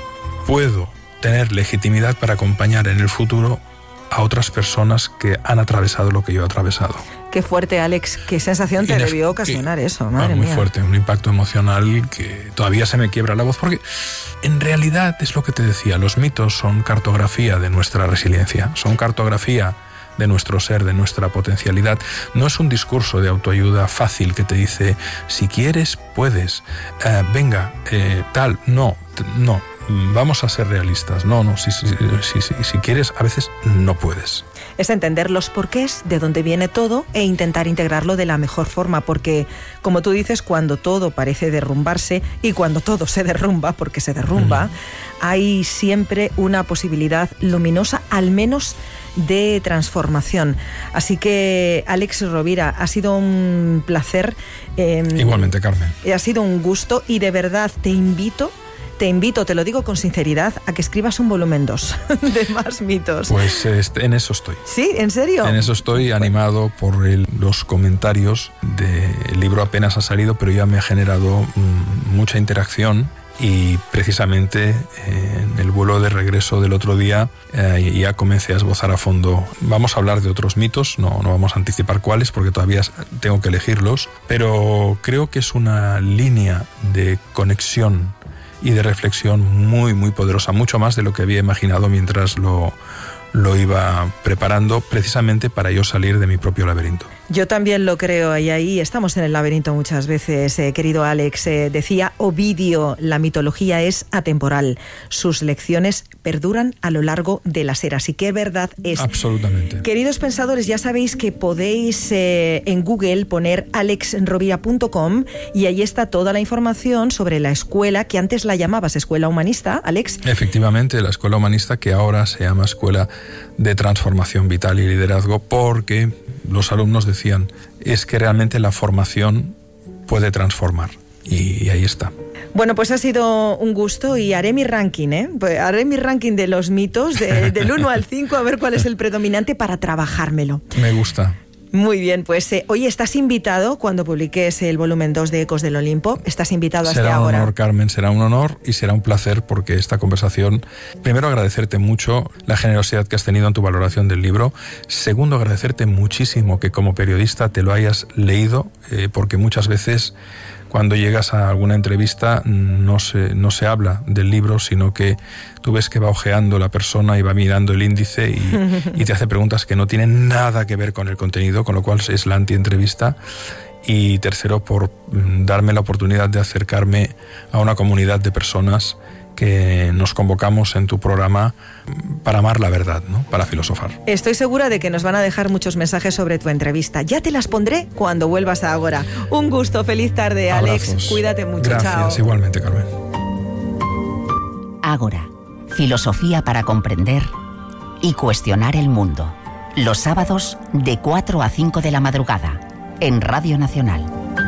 puedo tener legitimidad para acompañar en el futuro a otras personas que han atravesado lo que yo he atravesado. Qué fuerte, Alex. Qué sensación te debió ocasionar que, eso, madre muy mía. Muy fuerte, un impacto emocional que todavía se me quiebra la voz, porque en realidad es lo que te decía, los mitos son cartografía de nuestra resiliencia, son cartografía de nuestro ser, de nuestra potencialidad. No es un discurso de autoayuda fácil que te dice, si quieres, puedes, eh, venga, eh, tal, no, no. Vamos a ser realistas. No, no, si, si, si, si, si quieres, a veces no puedes. Es entender los porqués, de dónde viene todo, e intentar integrarlo de la mejor forma, porque, como tú dices, cuando todo parece derrumbarse y cuando todo se derrumba, porque se derrumba, mm. hay siempre una posibilidad luminosa, al menos de transformación. Así que, Alex Rovira, ha sido un placer. Eh, Igualmente, Carmen. Ha sido un gusto, y de verdad te invito Te invito, te lo digo con sinceridad, a que escribas un volumen dos de más mitos. Pues este, en eso estoy. ¿Sí? ¿En serio? En eso estoy, animado por el, los comentarios del libro. Apenas ha salido, pero ya me ha generado mmm, mucha interacción, y precisamente eh, en el vuelo de regreso del otro día eh, ya comencé a esbozar a fondo. Vamos a hablar de otros mitos, no, no vamos a anticipar cuáles porque todavía tengo que elegirlos, pero creo que es una línea de conexión y de reflexión muy, muy poderosa, mucho más de lo que había imaginado mientras lo, lo iba preparando, precisamente para yo salir de mi propio laberinto. Yo también lo creo, y ahí estamos en el laberinto muchas veces, eh, querido Alex. Eh, decía Ovidio, la mitología es atemporal, sus lecciones perduran a lo largo de las eras, y qué verdad es. Absolutamente. Queridos pensadores, ya sabéis que podéis eh, en Google poner alex rovira punto com, y ahí está toda la información sobre la escuela, que antes la llamabas Escuela Humanista, Alex. Efectivamente, la Escuela Humanista, que ahora se llama Escuela de Transformación Vital y Liderazgo, porque los alumnos decían, es que realmente la formación puede transformar, y, y ahí está. Bueno, pues ha sido un gusto, y haré mi ranking, ¿eh? Pues haré mi ranking de los mitos, de, del uno al cinco, a ver cuál es el predominante para trabajármelo. Me gusta. Muy bien, pues eh, hoy estás invitado, cuando publiques el volumen dos de Ecos del Olimpo, estás invitado hasta ahora. Será un honor, Carmen, será un honor y será un placer, porque esta conversación, primero agradecerte mucho la generosidad que has tenido en tu valoración del libro, segundo agradecerte muchísimo que como periodista te lo hayas leído, eh, porque muchas veces cuando llegas a alguna entrevista no se, no se habla del libro, sino que tú ves que va ojeando la persona y va mirando el índice y, y te hace preguntas que no tienen nada que ver con el contenido, con lo cual es la antientrevista. Y tercero, por darme la oportunidad de acercarme a una comunidad de personas que nos convocamos en tu programa para amar la verdad, ¿no? Para filosofar. Estoy segura de que nos van a dejar muchos mensajes sobre tu entrevista. Ya te las pondré cuando vuelvas a Ágora. Un gusto, feliz tarde, Alex. Abrazos. Cuídate mucho. Gracias, chao. Igualmente, Carmen. Ágora, filosofía para comprender y cuestionar el mundo. Los sábados de cuatro a cinco de la madrugada, en Radio Nacional.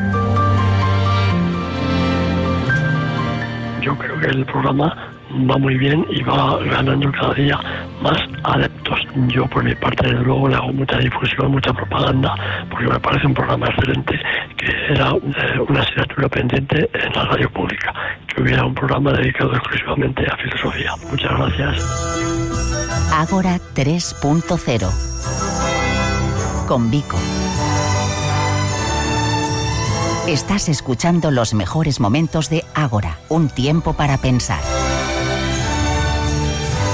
Yo creo que el programa va muy bien y va ganando cada día más adeptos. Yo, por mi parte, desde luego, le hago mucha difusión, mucha propaganda, porque me parece un programa excelente, que era eh, una asignatura pendiente en la radio pública, que hubiera un programa dedicado exclusivamente a filosofía. Muchas gracias. Ágora tres punto cero con Vico. Estás escuchando los mejores momentos de Ágora, un tiempo para pensar.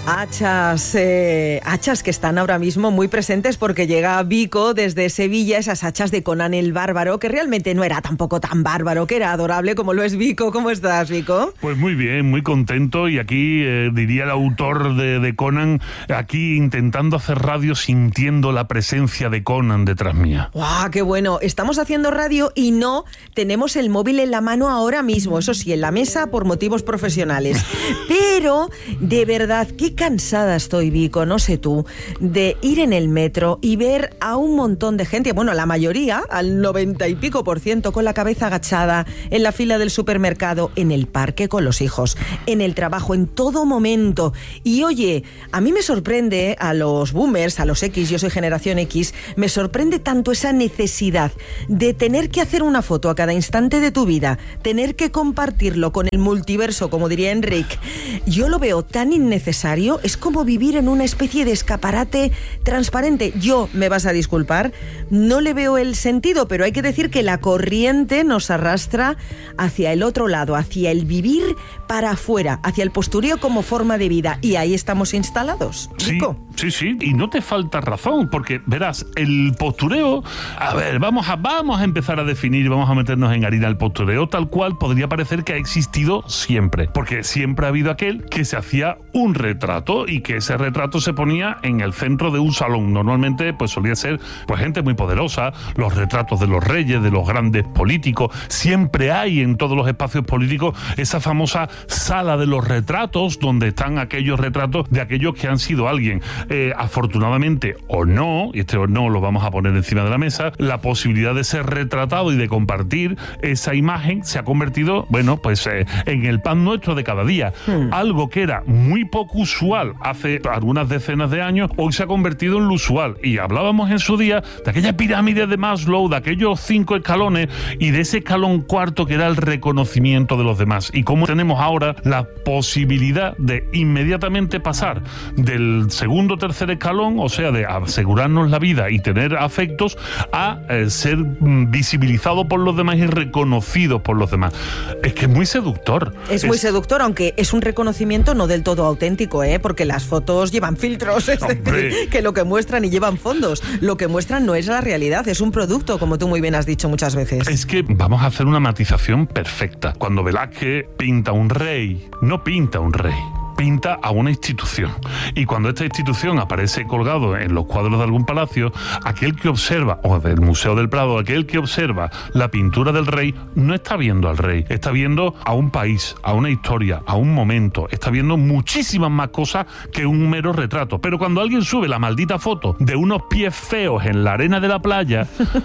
Hachas, eh, hachas que están ahora mismo muy presentes porque llega Vico desde Sevilla, esas hachas de Conan el Bárbaro, que realmente no era tampoco tan bárbaro, que era adorable como lo es Vico. ¿Cómo estás, Vico? Pues muy bien, muy contento, y aquí eh, diría el autor de, de Conan, aquí intentando hacer radio sintiendo la presencia de Conan detrás mía. ¡Guau, qué bueno! Estamos haciendo radio y no tenemos el móvil en la mano ahora mismo, eso sí, en la mesa por motivos profesionales. Pero, de verdad, qué cansada estoy, Vico, no sé tú, de ir en el metro y ver a un montón de gente, bueno, la mayoría, al noventa y pico por ciento, con la cabeza agachada, en la fila del supermercado, en el parque con los hijos, en el trabajo, en todo momento. Y oye, a mí me sorprende, a los boomers, a los X, yo soy generación X, me sorprende tanto esa necesidad de tener que hacer una foto a cada instante de tu vida, tener que compartirlo con el multiverso, como diría Enrique. Yo lo veo tan innecesario. Es como vivir en una especie de escaparate transparente. Yo, me vas a disculpar, no le veo el sentido, pero hay que decir que la corriente nos arrastra hacia el otro lado, hacia el vivir para afuera, hacia el postureo como forma de vida. Y ahí estamos instalados. Sí, Vico. sí, sí, y no te falta razón, porque verás, el postureo, a ver, vamos a, vamos a empezar a definir, vamos a meternos en harina. El postureo tal cual podría parecer que ha existido siempre, porque siempre ha habido aquel que se hacía un retrato y que ese retrato se ponía en el centro de un salón. Normalmente pues solía ser pues gente muy poderosa, los retratos de los reyes, de los grandes políticos. Siempre hay en todos los espacios políticos esa famosa sala de los retratos, donde están aquellos retratos de aquellos que han sido alguien. Eh, afortunadamente o no, y este o no lo vamos a poner encima de la mesa, la posibilidad de ser retratado y de compartir esa imagen se ha convertido, bueno, pues eh, en el pan nuestro de cada día. Hmm. Algo que era muy poco usual hace algunas decenas de años, hoy se ha convertido en lo usual. Y hablábamos en su día de aquella pirámide de Maslow, de aquellos cinco escalones y de ese escalón cuarto que era el reconocimiento de los demás. Y cómo tenemos ahora la posibilidad de inmediatamente pasar del segundo o tercer escalón, o sea, de asegurarnos la vida y tener afectos, a eh, ser visibilizados por los demás y reconocidos por los demás. Es que es muy seductor. Es, es muy seductor, aunque es un reconocimiento no del todo auténtico, ¿eh? Porque las fotos llevan filtros, es decir, que lo que muestran y llevan fondos. Lo que muestran no es la realidad, es un producto, como tú muy bien has dicho muchas veces. Es que vamos a hacer una matización perfecta. Cuando Velázquez pinta un rey, no pinta un rey, pinta a una institución. Y cuando esta institución aparece colgado en los cuadros de algún palacio, aquel que observa, o del Museo del Prado, aquel que observa la pintura del rey, no está viendo al rey, está viendo a un país, a una historia, a un momento, está viendo muchísimas más cosas que un mero retrato. Pero cuando alguien sube la maldita foto de unos pies feos en la arena de la playa,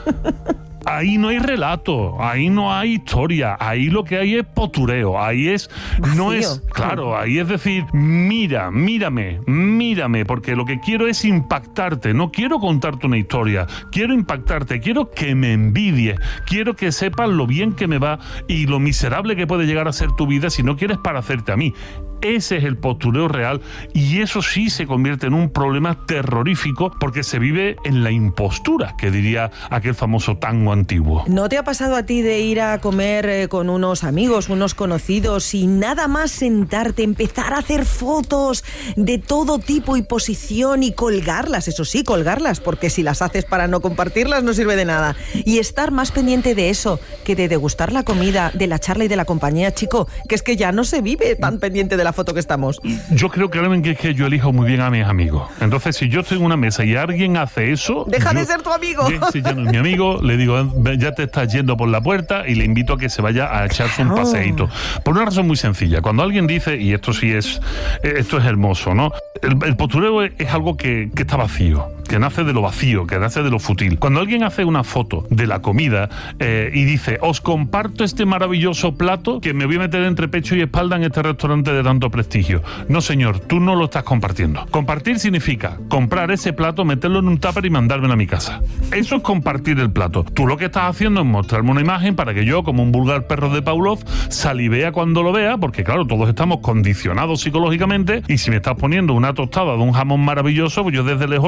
ahí no hay relato, ahí no hay historia, ahí lo que hay es postureo, ahí es, vacío. No es, claro, ahí es decir, mira, mírame, mírame, porque lo que quiero es impactarte, no quiero contarte una historia, quiero impactarte, quiero que me envidies, quiero que sepas lo bien que me va y lo miserable que puede llegar a ser tu vida si no quieres parecerte a mí. Ese es el postureo real, y eso sí se convierte en un problema terrorífico porque se vive en la impostura, que diría aquel famoso tango antiguo. ¿No te ha pasado a ti de ir a comer eh, con unos amigos, unos conocidos, y nada más sentarte, empezar a hacer fotos de todo tipo y posición y colgarlas? Eso sí, colgarlas, porque si las haces para no compartirlas no sirve de nada. Y estar más pendiente de eso que de degustar la comida, de la charla y de la compañía, chico, que es que ya no se vive tan pendiente de la foto que estamos. Yo creo claramente que es que yo elijo muy bien a mis amigos. Entonces, si yo estoy en una mesa y alguien hace eso... ¡Deja yo, de ser tu amigo! Si ya no es mi amigo, le digo, ya te estás yendo por la puerta, y le invito a que se vaya a echarse un paseíto. Por una razón muy sencilla. Cuando alguien dice, y esto sí es, esto es hermoso, ¿no? El, el postureo es, es algo que, que está vacío, que nace de lo vacío, que nace de lo fútil. Cuando alguien hace una foto de la comida eh, y dice, os comparto este maravilloso plato que me voy a meter entre pecho y espalda en este restaurante de tanto prestigio. No, señor, tú no lo estás compartiendo. Compartir significa comprar ese plato, meterlo en un tupper y mandármelo a mi casa. Eso es compartir el plato. Tú lo que estás haciendo es mostrarme una imagen para que yo, como un vulgar perro de Pavlov, salivea cuando lo vea, porque claro, todos estamos condicionados psicológicamente, y si me estás poniendo una tostada de un jamón maravilloso, pues yo desde lejos lo huelo.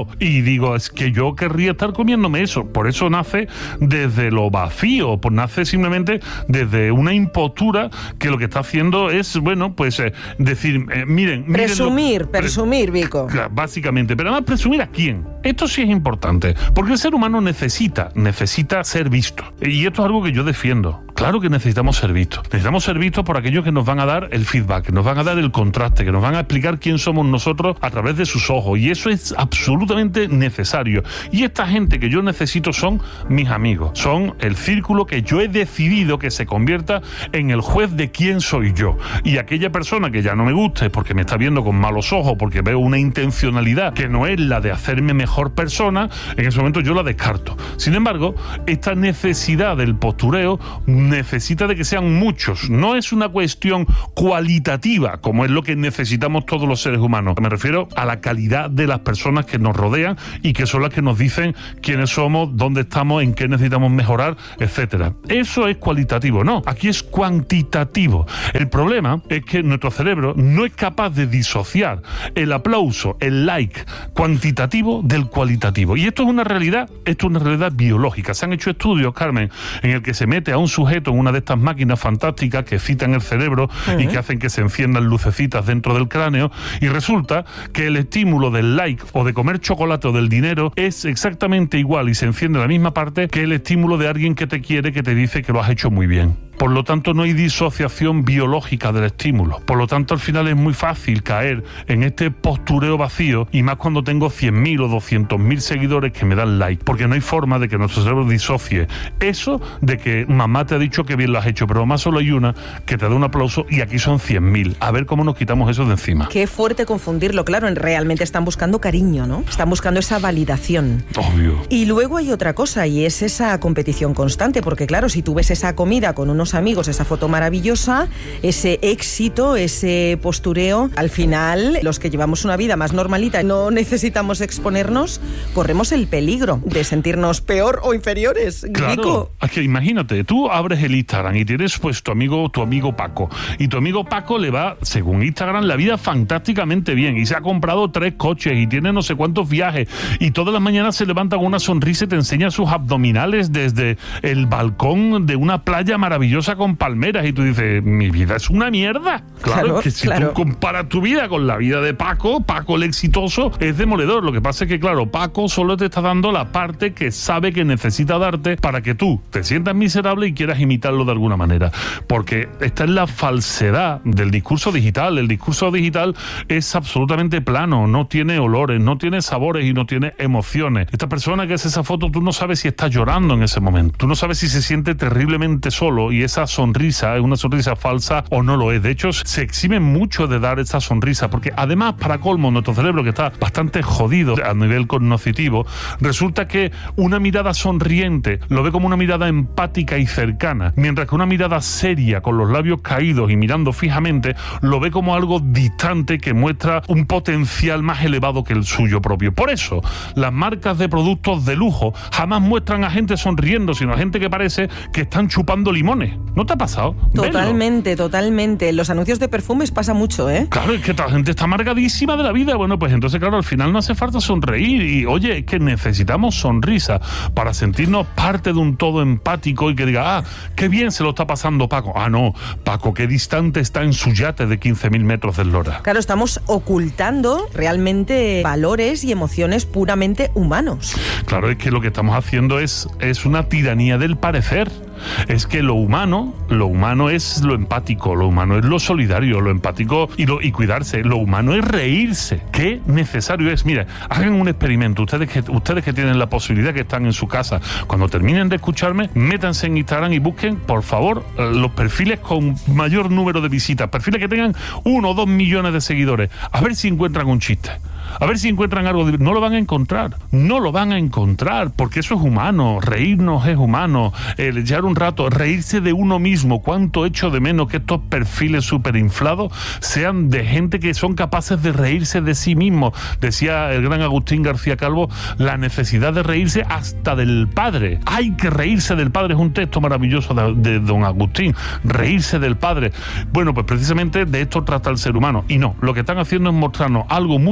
todo. Y digo, es que yo querría estar comiéndome eso. Por eso nace desde lo vacío, pues nace simplemente desde una impostura que lo que está haciendo es, bueno, pues eh, decir, eh, miren... Presumir, miren lo, presumir, Vico. Claro, básicamente. Pero además, ¿presumir a quién? Esto sí es importante, porque el ser humano necesita, necesita ser visto. Y esto es algo que yo defiendo. Claro que necesitamos ser vistos. Necesitamos ser vistos por aquellos que nos van a dar el feedback, que nos van a dar el contraste, que nos van a explicar quién somos nosotros a través de sus ojos. Y eso es absolutamente necesario. Y esta gente que yo necesito son mis amigos. Son el círculo que yo he decidido que se convierta en el juez de quién soy yo. Y aquella persona que ya no me guste porque me está viendo con malos ojos, porque veo una intencionalidad que no es la de hacerme mejor persona, en ese momento yo la descarto. Sin embargo, esta necesidad del postureo necesita de que sean muchos. No es una cuestión cualitativa, como es lo que necesitamos todos los seres humanos. Me refiero a la calidad de las personas que nos rodean y que son las que nos dicen quiénes somos, dónde estamos, en qué necesitamos mejorar, etcétera. Eso es cualitativo, no. Aquí es cuantitativo. El problema es que nuestro cerebro no es capaz de disociar el aplauso, el like cuantitativo del cualitativo. Y esto es una realidad, esto es una realidad biológica. Se han hecho estudios, Carmen, en el que se mete a un sujeto en una de estas máquinas fantásticas que citan el cerebro uh-huh. y que hacen que se enciendan lucecitas dentro del cráneo, y resulta que el estímulo del like o de comer chocolate o del dinero es exactamente igual y se enciende la misma parte que el estímulo de alguien que te quiere, que te dice que lo has hecho muy bien. Por lo tanto, no hay disociación biológica del estímulo. Por lo tanto, al final es muy fácil caer en este postureo vacío, y más cuando tengo cien mil o doscientos mil seguidores que me dan like, porque no hay forma de que nuestro cerebro disocie eso de que mamá te ha dicho que bien lo has hecho, pero mamá solo hay una que te da un aplauso y aquí son cien mil. A ver cómo nos quitamos eso de encima. Qué fuerte confundirlo, claro, realmente están buscando cariño, ¿no? Están buscando esa validación. Obvio. Y luego hay otra cosa, y es esa competición constante, porque claro, si tú ves esa comida con unos amigos, esa foto maravillosa, ese éxito, ese postureo, al final los que llevamos una vida más normalita, no necesitamos exponernos, corremos el peligro de sentirnos peor o inferiores. Claro, Nico. Es que imagínate, tú abres el Instagram y tienes pues tu amigo, tu amigo Paco, y tu amigo Paco le va, según Instagram, la vida fantásticamente bien, y se ha comprado tres coches y tiene no sé cuántos viajes, y todas las mañanas se levanta con una sonrisa y te enseña sus abdominales desde el balcón de una playa maravillosa con palmeras, y tú dices, mi vida es una mierda. Claro, claro que si claro. tú comparas tu vida con la vida de Paco, Paco el exitoso es demoledor. Lo que pasa es que, claro, Paco solo te está dando la parte que sabe que necesita darte para que tú te sientas miserable y quieras imitarlo de alguna manera. Porque esta es la falsedad del discurso digital. El discurso digital es absolutamente plano, no tiene olores, no tiene sabores y no tiene emociones. Esta persona que hace esa foto, tú no sabes si está llorando en ese momento. Tú no sabes si se siente terriblemente solo, y esa sonrisa es una sonrisa falsa o no lo es. De hecho, se exime mucho de dar esa sonrisa, porque además, para colmo, nuestro cerebro, que está bastante jodido a nivel cognitivo, resulta que una mirada sonriente lo ve como una mirada empática y cercana, mientras que una mirada seria, con los labios caídos y mirando fijamente, lo ve como algo distante que muestra un potencial más elevado que el suyo propio. Por eso, las marcas de productos de lujo jamás muestran a gente sonriendo, sino a gente que parece que están chupando limones. ¿No te ha pasado? Totalmente, Velo. totalmente. Los anuncios de perfumes pasa mucho, ¿eh? Claro, es que la gente está amargadísima de la vida. Bueno, pues entonces, claro, al final no hace falta sonreír. Y, oye, es que necesitamos sonrisa para sentirnos parte de un todo empático y que diga, ah, qué bien se lo está pasando Paco. Ah, no, Paco, qué distante está en su yate de quince mil metros del Lora. Claro, estamos ocultando realmente valores y emociones puramente humanos. Claro, es que lo que estamos haciendo es, es una tiranía del parecer. Es que lo humano, lo humano es lo empático, lo humano es lo solidario, lo empático y, lo, y cuidarse. Lo humano es reírse. Qué necesario es. Mira, hagan un experimento. Ustedes que, ustedes que tienen la posibilidad, que están en su casa, cuando terminen de escucharme, métanse en Instagram y busquen, por favor, los perfiles con mayor número de visitas, perfiles que tengan uno o dos millones de seguidores. A ver si encuentran un chiste. A ver si encuentran algo. De... No lo van a encontrar. No lo van a encontrar, porque eso es humano. Reírnos es humano. El llevar un rato, reírse de uno mismo. Cuánto echo de menos que estos perfiles súper inflados sean de gente que son capaces de reírse de sí mismos. Decía el gran Agustín García Calvo, la necesidad de reírse hasta del padre. Hay que reírse del padre. Es un texto maravilloso de, de don Agustín. Reírse del padre. Bueno, pues precisamente de esto trata el ser humano. Y no, lo que están haciendo es mostrarnos algo mucho más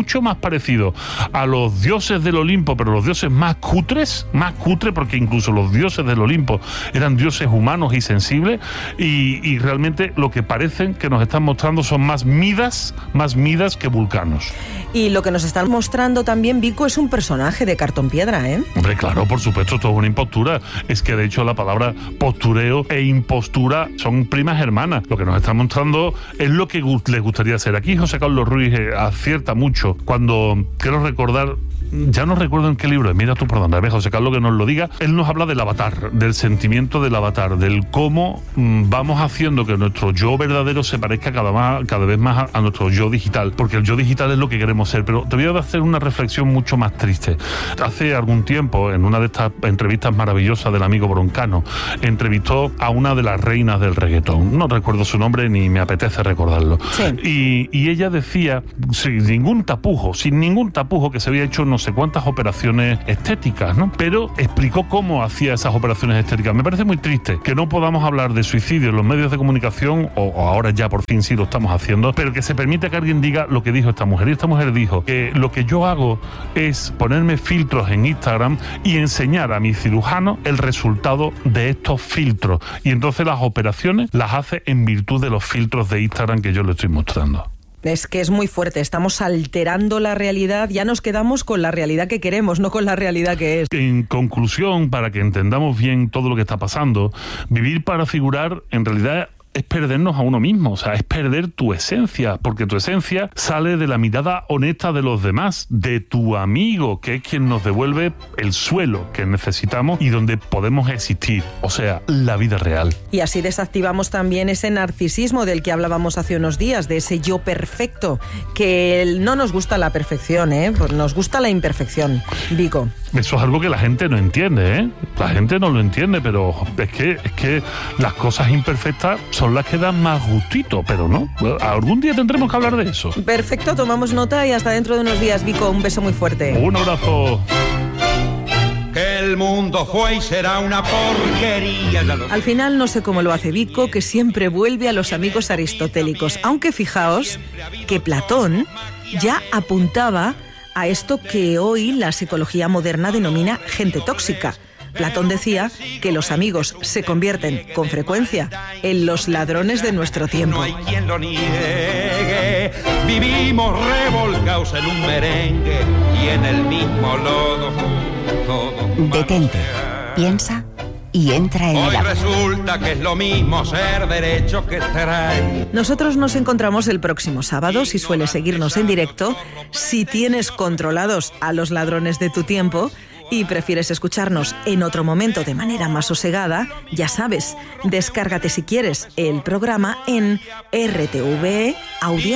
parecido a los dioses del Olimpo, pero los dioses más cutres, más cutres, porque incluso los dioses del Olimpo eran dioses humanos y sensibles, y, y realmente lo que parecen que nos están mostrando son más Midas, más Midas que vulcanos. Y lo que nos están mostrando también, Vico, es un personaje de cartón piedra, ¿eh? Hombre, claro, por supuesto, todo es una impostura. Es que de hecho la palabra postureo e impostura son primas hermanas. Lo que nos están mostrando es lo que les gustaría hacer. Aquí José Carlos Ruiz eh, acierta mucho cuando, quiero recordar, ya no recuerdo en qué libro es, mira tú por dónde, José Carlos que nos lo diga, él nos habla del avatar, del sentimiento del avatar, del cómo mmm, vamos haciendo que nuestro yo verdadero se parezca cada, más, cada vez más a, a nuestro yo digital, porque el yo digital es lo que queremos ser. Pero te voy a hacer una reflexión mucho más triste. Hace algún tiempo, en una de estas entrevistas maravillosas del amigo Broncano, entrevistó a una de las reinas del reggaetón, no recuerdo su nombre ni me apetece recordarlo, sí. y, y ella decía, sin ningún tapujo, sin ningún tapujo, que se había hecho no sé cuántas operaciones estéticas, ¿no? Pero explicó cómo hacía esas operaciones estéticas. Me parece muy triste que no podamos hablar de suicidio en los medios de comunicación, o, o ahora ya por fin sí lo estamos haciendo, pero que se permite que alguien diga lo que dijo esta mujer. Y esta mujer dijo que lo que yo hago es ponerme filtros en Instagram y enseñar a mi cirujano el resultado de estos filtros. Y entonces las operaciones las hace en virtud de los filtros de Instagram que yo le estoy mostrando. Es que es muy fuerte, estamos alterando la realidad, ya nos quedamos con la realidad que queremos, no con la realidad que es. En conclusión, para que entendamos bien todo lo que está pasando, vivir para figurar en realidad es perdernos a uno mismo, o sea, es perder tu esencia, porque tu esencia sale de la mirada honesta de los demás, de tu amigo, que es quien nos devuelve el suelo que necesitamos y donde podemos existir, o sea, la vida real. Y así desactivamos también ese narcisismo del que hablábamos hace unos días, de ese yo perfecto, que no nos gusta la perfección, ¿eh? Pues nos gusta la imperfección, Vico. Eso es algo que la gente no entiende, ¿eh? La gente no lo entiende, pero es que, es que las cosas imperfectas son las que dan más gustito, pero no. Algún día tendremos que hablar de eso. Perfecto, tomamos nota y hasta dentro de unos días, Vico. Un beso muy fuerte. Un abrazo. Que el mundo fue y será una porquería. Al final no sé cómo lo hace Vico, que siempre vuelve a los amigos aristotélicos. Aunque fijaos que Platón ya apuntaba a esto que hoy la psicología moderna denomina gente tóxica. Platón decía que los amigos se convierten con frecuencia en los ladrones de nuestro tiempo. No hay quien lo niegue. Vivimos revolcados en un merengue y en el mismo lodo. Detente, piensa y entra en Hoy el agua. resulta que es lo mismo ser derecho que traer. Nosotros nos encontramos el próximo sábado, si sueles seguirnos en directo, si tienes controlados a los ladrones de tu tiempo y prefieres escucharnos en otro momento de manera más sosegada, ya sabes, descárgate si quieres el programa en R T V E Audio.